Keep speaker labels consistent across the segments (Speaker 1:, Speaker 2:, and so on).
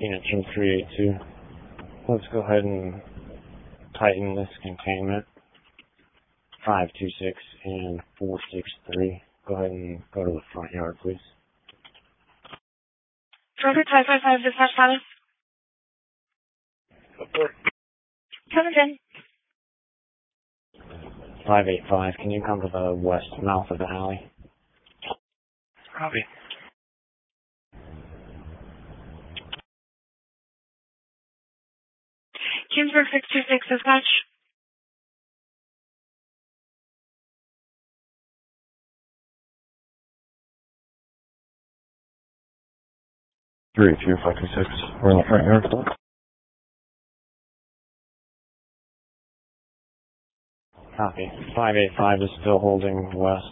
Speaker 1: Unit 2382. Let's go ahead and tighten this containment. 526 and 463. Go ahead and go to the front yard, please.
Speaker 2: Traffic 555, dispatch status. Coming in.
Speaker 1: 585, can you come to the west mouth of the alley?
Speaker 3: Copy.
Speaker 2: Kingsburg 626, dispatch.
Speaker 4: Three, 526. We're in the front yard.
Speaker 1: Copy. 585 is still holding west.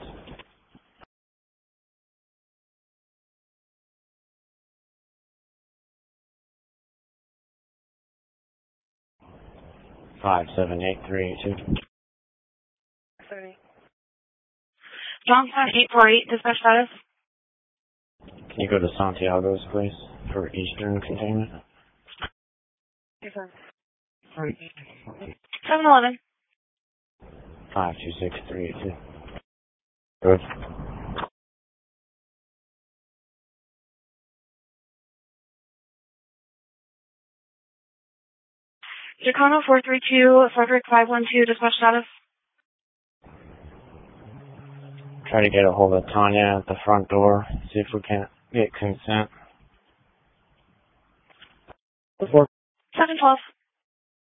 Speaker 1: Five, 7, 8, 3, 8, 2.
Speaker 2: 30. Johnson 848, dispatch status.
Speaker 1: Can you go to Santiago's, please, for eastern containment?
Speaker 2: Yes, sir. 711.
Speaker 1: 526, 382.
Speaker 4: Good.
Speaker 2: Jacano 432, Frederick 512, dispatch status.
Speaker 1: Try to get a hold of Tanya at the front door. See if we can get consent.
Speaker 2: 712.